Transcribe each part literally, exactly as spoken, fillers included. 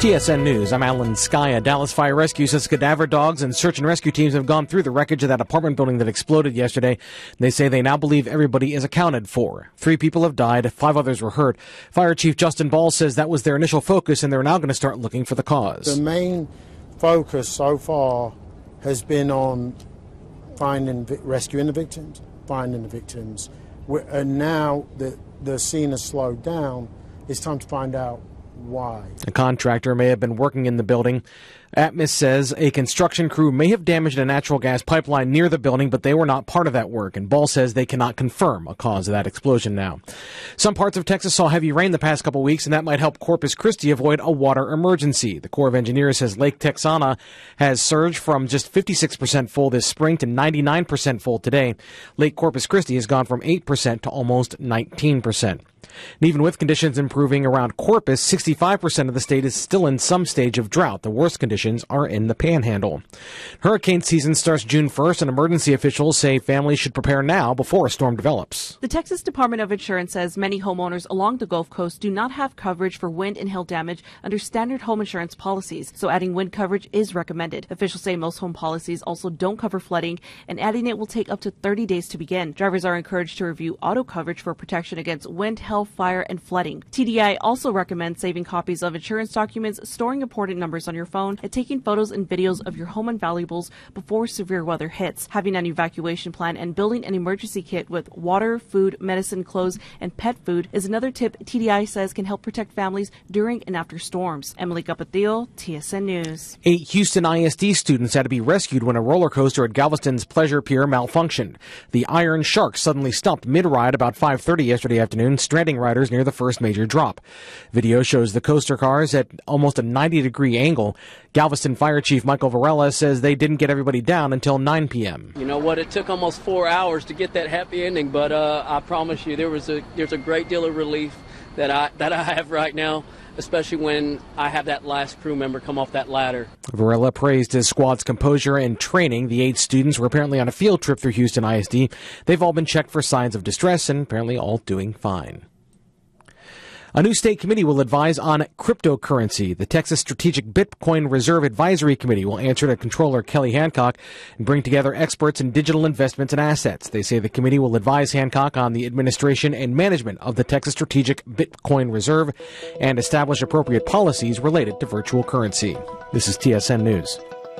T S N News, I'm Alan Skya. Dallas Fire Rescue says cadaver dogs and search and rescue teams have gone through the wreckage of that apartment building that exploded yesterday. They say they now believe everybody is accounted for. Three people have died, five others were hurt. Fire Chief Justin Ball says that was their initial focus, and they're now going to start looking for the cause. The main focus so far has been on finding, rescuing the victims, finding the victims. And now that the scene has slowed down, it's time to find out why. A contractor may have been working in the building. Atmos says a construction crew may have damaged a natural gas pipeline near the building, but they were not part of that work. And Ball says they cannot confirm a cause of that explosion now. Some parts of Texas saw heavy rain the past couple weeks, and that might help Corpus Christi avoid a water emergency. The Corps of Engineers says Lake Texana has surged from just fifty-six percent full this spring to ninety-nine percent full today. Lake Corpus Christi has gone from eight percent to almost nineteen percent. And even with conditions improving around Corpus, sixty-five percent of the state is still in some stage of drought. The worst conditions are in the Panhandle. Hurricane season starts June first, and emergency officials say families should prepare now before a storm develops. The Texas Department of Insurance says many homeowners along the Gulf Coast do not have coverage for wind and hail damage under standard home insurance policies, so adding wind coverage is recommended. Officials say most home policies also don't cover flooding, and adding it will take up to thirty days to begin. Drivers are encouraged to review auto coverage for protection against wind, hail, fire, and flooding. T D I also recommends saving copies of insurance documents, storing important numbers on your phone, and taking photos and videos of your home and valuables before severe weather hits. Having an evacuation plan and building an emergency kit with water, food, medicine, clothes, and pet food is another tip T D I says can help protect families during and after storms. Emily Capatillo, T S N News. Eight Houston I S D students had to be rescued when a roller coaster at Galveston's Pleasure Pier malfunctioned. The Iron Shark suddenly stopped mid-ride about five thirty yesterday afternoon, stranding riders near the first major drop. Video shows the coaster cars at almost a ninety degree angle. Galveston Fire Chief Michael Varela says they didn't get everybody down until nine p.m. You know what? It took almost four hours to get that happy ending, but uh, I promise you, there was a there's a great deal of relief that I that I have right now, especially when I have that last crew member come off that ladder. Varela praised his squad's composure and training. The eight students were apparently on a field trip through Houston I S D. They've all been checked for signs of distress and apparently all doing fine. A new state committee will advise on cryptocurrency. The Texas Strategic Bitcoin Reserve Advisory Committee will answer to Controller Kelly Hancock and bring together experts in digital investments and assets. They say the committee will advise Hancock on the administration and management of the Texas Strategic Bitcoin Reserve and establish appropriate policies related to virtual currency. This is T S N News.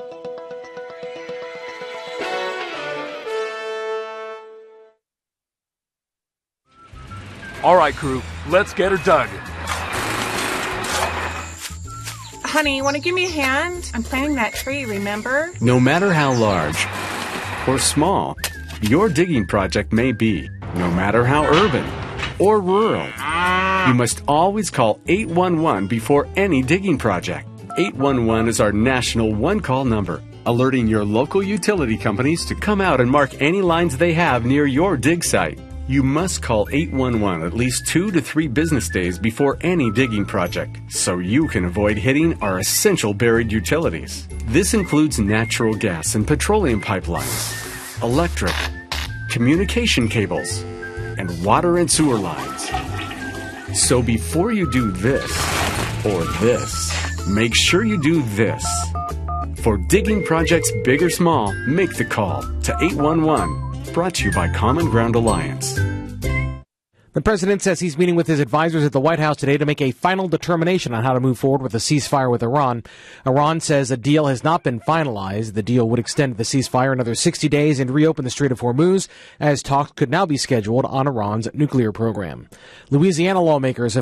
All right, crew, let's get her dug. Honey, you want to give me a hand? I'm planting that tree, remember? No matter how large or small your digging project may be, no matter how urban or rural, you must always call eight one one before any digging project. eight one one is our national one-call number, alerting your local utility companies to come out and mark any lines they have near your dig site. You must call eight one one at least two to three business days before any digging project, so you can avoid hitting our essential buried utilities. This includes natural gas and petroleum pipelines, electric, communication cables, and water and sewer lines. So before you do this or this, make sure you do this. For digging projects big or small, make the call to eight one one. Brought to you by Common Ground Alliance. The president says he's meeting with his advisors at the White House today to make a final determination on how to move forward with a ceasefire with Iran. Iran says a deal has not been finalized. The deal would extend the ceasefire another sixty days and reopen the Strait of Hormuz, as talks could now be scheduled on Iran's nuclear program. Louisiana lawmakers have